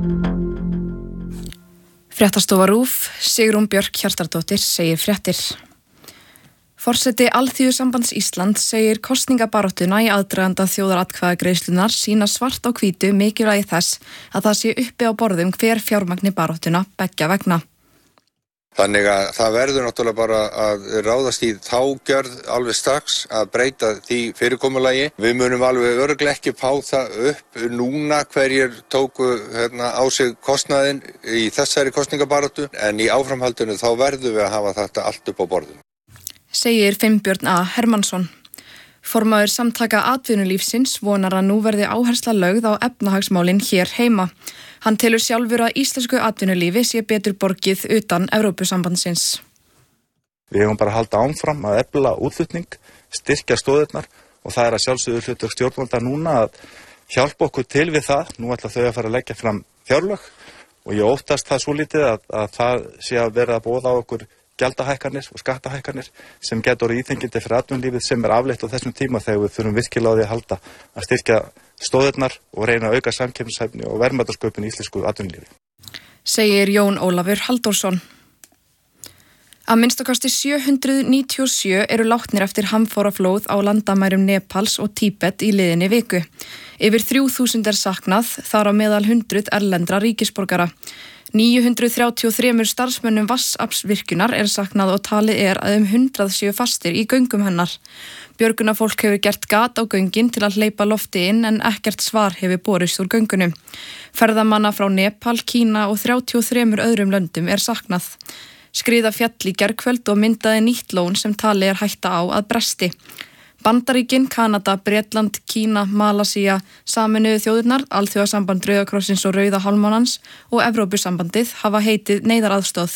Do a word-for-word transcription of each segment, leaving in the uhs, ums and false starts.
Fréttastofa RÚV, Sigrún Björk Hjartardóttir segir fréttir. Forseti Alþýðusambands Íslands segir kosningabaráttuna í aðdraganda þjóðaratkvæðagreiðslunnar sína svart á hvítu mikilvægi þess að það sé uppi á borðum hver fjármagni baráttuna beggja vegna. Þannig að það verður náttúrulega bara að ráðast í þá gjörð alveg strax að breyta því fyrirkomulagi. Við munum alveg örugglega ekki fá það upp núna hverjir tóku hérna, á sig kostnaðinn í þessari kosningabaráttu en í áframhaldinu þá verðum við að hafa þetta allt upp á borðum. Segir Finnbjörn A. Hermannsson. Formaður samtaka atvinnulífsins vonar að nú verði áhersla lögð á efnahagsmálin hér heima. Hann telur sjálfur að íslensku atvinnulífi sé betur borgið utan Evrópusambandsins. Við hefum bara að halda áfram að efla útflutning, styrkja stoðirnar og það er að sjálfsögðu hlutverk stjórnvalda núna að hjálpa okkur til við það. Nú ætla þau að fara að leggja fram fjárlög og ég óttast það svo lítið að, að það sé að vera að boða á okkur gjaldahækkanir og skattahækkanir sem getur íþengjandi fyrir atvinnulífið sem er afleitt á þessum tíma þegar við þurfum virkilega á því að halda að styrkja stóðirnar og reyna að auka samkeppnishæfni og verðmætasköpun í íslensku atvinnulífi. Segir Jón Ólafur Halldórsson. Að minnstakosti sjö hundruð níutíu og sjö eru látnir eftir hamfáraflóð á landamærum Nepals og Tíbet í liðinni viku. Yfir þrjú þúsund er saknað, þar á meðal hundruð erlendra ríkisborgara. níu hundruð þrjátíu og þrjú starfsmönnum vatnsaflsvirkjunar er saknað og talið er að um hundrað séu fastir í göngum hennar. Björgunarfólk hefur gert gat á göngin til að hleypa lofti inn en ekkert svar hefur borist úr göngunum. Ferðamanna frá Nepal, Kína og þrjátíu og þrjú öðrum löndum er saknað. Skriða fjall í gærkvöld og myndaði nýtt lón sem talið er hætta á að bresti. Bandaríkin, Kanada, Bretland, Kína, Malasía, Sameinuðu þjóðirnar, Alþjóðasamband Rauða krossins og Rauða hálfmánans og Evrópusambandið hafa heitið neyðaraðstoð.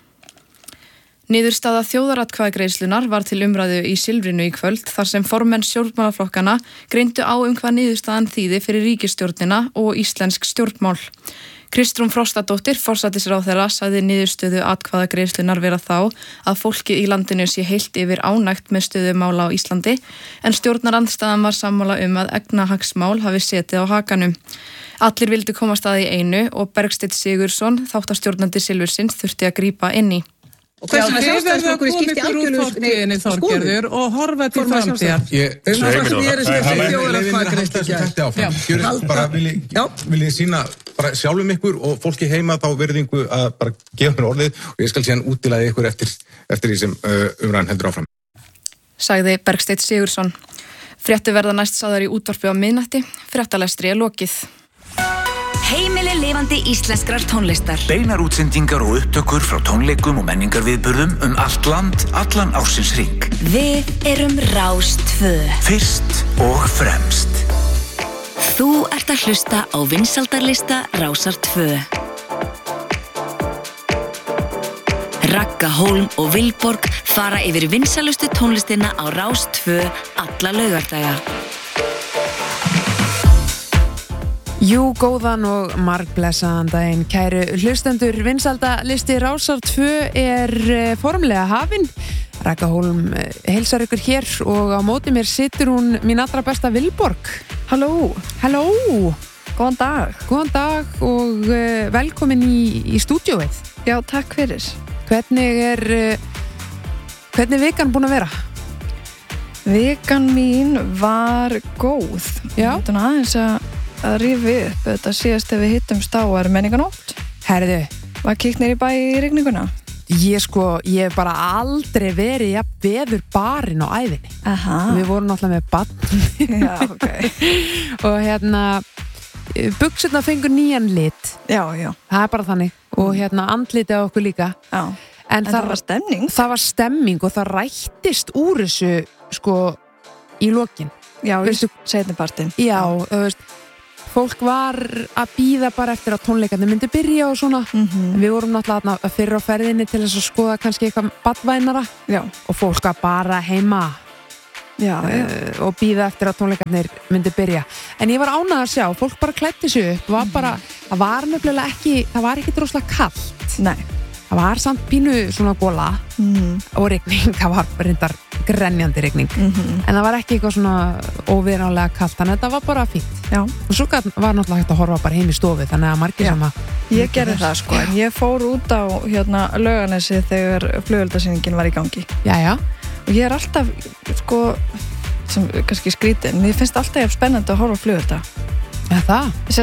Niðurstaða þjóðaratkvæðagreiðslunnar var til umræðu í Silfrinu í kvöld þar sem formenn stjórnmálaflokkana greindu á um hvað niðurstaðan þýði fyrir ríkisstjórnina og íslensk stjórnmál. Kristrún Frostadóttir, forsætisráðherra, sagði niðurstöðu atkvæðagreiðslunnar vera þá að fólkið í landinu sé heilt yfir ánægt með stöðu mála á Íslandi en stjórnarandstaðan var sammála um að efnahagsmál hafi setið á hakanum. Allir vildu komast að í einu og Bergsteinn Sigurðsson, þáttastjórnandi Silfursins, þurfti að grípa inn í. Og hvernig að sjálfstæðisflokkur skipti algjörlega Þorgerður og horfa til framtíðar. Ég vil ég sína bara sjálfum ykkur og fólki heima þá verðingu að bara gefa mér orðið og ég skal síðan útilaði ykkur eftir, eftir því sem uh, umræðan heldur áfram. Sagði Bergsteinn Sigurðsson. Fréttir verða næst sagðar í útvarpi á miðnætti. Fréttalestri er lokið. Heimili lifandi íslenskrar tónlistar. Beinar útsendingar og upptökur frá tónleikum og menningarviðburðum um allt land, allan ársins hring. Við erum Rás tvö. Fyrst og fremst. Þú ert að hlusta á vinsældarlista Rásar tvö. Ragga Hólm og Vilborg fara yfir vinsælustu tónlistina á Rás tvö alla laugardaga. Jú, góðan og margblessaðan daginn, kæru hlustendur. Vinsældalisti Rásar tvö er formlega hafinn. Ragga Hólm heilsar ykkur hér og á móti mér situr hún mín allra besta Vilborg. Halló. Halló. Góðan dag. Góðan dag og velkomin í, í stúdíóið. Já, takk fyrir. Hvernig er, hvernig er vikan búin að vera? Vikan mín var góð. Já. Þannig aðeins að að rífi upp þetta síðast ef við hittumst á er menninganótt. Herðu, var kíkt niður í bæ í rigninguna? Ég sko, ég hef bara aldrei verið jafn veður barinn á ævinni. Aha. Við vorum náttúrulega með barn. Já, ok. Og hérna, buxurnar fengur nýjan lit. Já, já. Það er bara þannig. Og hérna, andlitið á okkur líka. Já. En, en það, það var stemning. Það var stemning og það rættist úr þessu, sko, í lokin. Já, í seinnipartinn. Já, þú veist, fólk var að bíða bara eftir að tónleikarnir myndi byrja og svona. Mm-hmm. Við vorum náttúrulega fyrir á ferðinni til þess að skoða kannski eitthvað badvænara. Já. Og fólk var bara heima. Já, já. Uh, og bíða eftir að tónleikarnir myndi byrja. En ég var ánægð að sjá, fólk bara klæddi sig upp. Var bara, það var nefnilega ekki, það var ekki droslega kallt. Nei. Það var samt pínu svona gola mm. og rigning, það var reyndar grenjandi rigning Mhm. en það var ekki eitthvað svona óviðrálega kalt þannig að þetta var bara fínt Já. og svo gat, var náttúrulega hægt að horfa bara heim í stofu þannig að margir Já. sem að Ég gerði það sko, en ég fór út á hérna Laugarnesi þegar flugeldasýningin var í gangi. Jæja. Og ég er alltaf, sko, sem kannski skrítið, mér finnst alltaf jafn spennandi að horfa á flugelda. Ja, það?